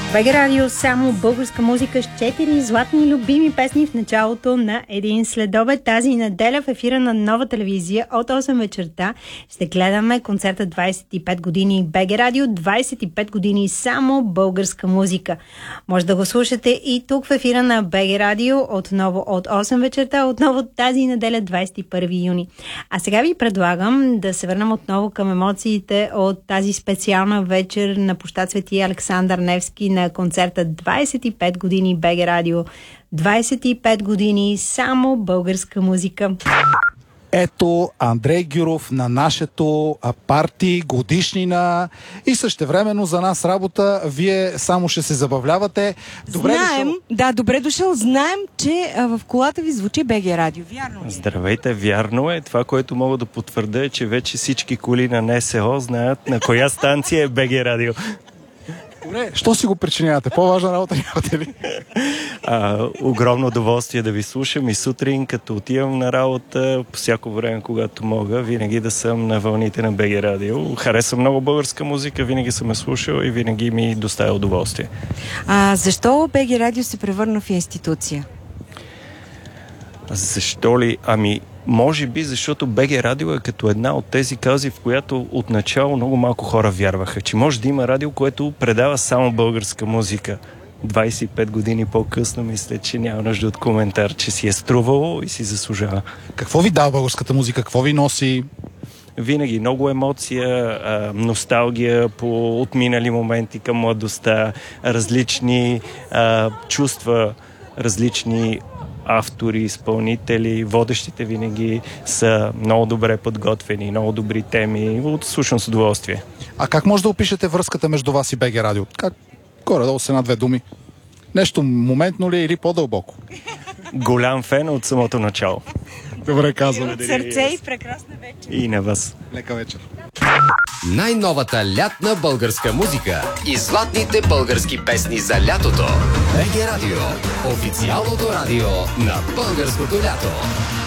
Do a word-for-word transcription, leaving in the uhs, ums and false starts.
БГ Радио, само българска музика с четири златни любими песни в началото на един следобед. Тази неделя в ефира на Нова телевизия от осем вечерта ще гледаме концерта двайсет и пет години БГ Радио, двайсет и пет години само българска музика. Може да го слушате и тук в ефира на БГ Радио отново от осем вечерта, отново тази неделя двайсет и първи юни. А сега ви предлагам да се върнем отново към емоциите от тази специална вечер на площад Свети Александър Невски на концерта двайсет и пет години БГ Радио. двайсет и пет години само българска музика. Ето Андрей Гюров на нашето парти, годишнина и същевременно за нас работа. Вие само ще се забавлявате. Добре Знаем, дошъл. да, добре дошъл. Знаем, че а, в колата ви звучи БГ Радио. Вярно ли? Здравейте, вярно е. Това, което мога да потвърда е, че вече всички коли на НСО знаят на коя станция е БГ Радио. Добре, що си го причинявате? По-важна работа нямате ли? А, огромно удоволствие да ви слушам и сутрин, като отивам на работа, по всяко време, когато мога, винаги да съм на вълните на БГ Радио. Харесвам много българска музика, винаги съм я слушал и винаги ми доставя удоволствие. А защо БГ Радио се превърна в институция? Защо ли? Ами, може би, защото БГ Радио е като една от тези каузи, в която отначало много малко хора вярваха, че може да има радио, което предава само българска музика. двайсет и пет години по-късно мисля, че няма нужда от коментар, че си е струвало и си заслужава. Какво ви дава българската музика? Какво ви носи? Винаги много емоция, а, носталгия по отминали моменти към младостта, различни а, чувства, различни автори, изпълнители, водещите винаги са много добре подготвени, много добри теми. Слушам с удоволствие. А как може да опишете връзката между вас и БГ Радио? Как? Горе-долу с една-две думи. Нещо моментно ли или по-дълбоко? Голям фен от самото начало. Добре казвам. От сърце и прекрасна вечер. И на вас. Лека вечер. Най-новата лятна българска музика и златните български песни за лятото. БГ Радио. Официалното радио на българското лято.